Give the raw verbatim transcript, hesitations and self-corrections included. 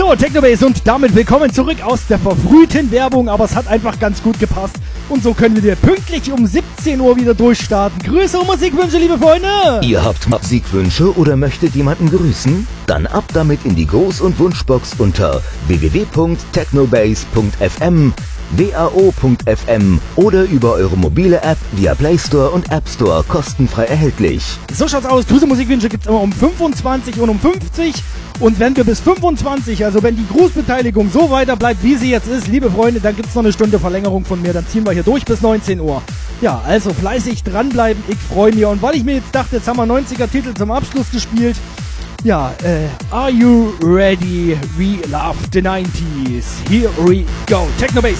So, Technobase und damit willkommen zurück aus der verfrühten Werbung, aber es hat einfach ganz gut gepasst und so können wir pünktlich um siebzehn Uhr wieder durchstarten. Grüße und Musikwünsche, liebe Freunde! Ihr habt Musikwünsche oder möchtet jemanden grüßen? Dann ab damit in die Gruß- und Wunschbox unter w w w punkt technobase punkt f m, w a o punkt f m oder über eure mobile App via Play Store und App Store kostenfrei erhältlich. So schaut's aus, Grüße und Musikwünsche gibt's immer um fünfundzwanzig und um fünfzig. Und wenn wir bis fünfundzwanzig, also wenn die Grußbeteiligung so weiter bleibt, wie sie jetzt ist, liebe Freunde, dann gibt's noch eine Stunde Verlängerung von mir. Dann ziehen wir hier durch bis neunzehn Uhr. Ja, also fleißig dranbleiben, ich freue mich. Und weil ich mir jetzt dachte, jetzt haben wir neunziger-Titel zum Abschluss gespielt. Ja, äh, are you ready? We love the nineties. Here we go. Technobase.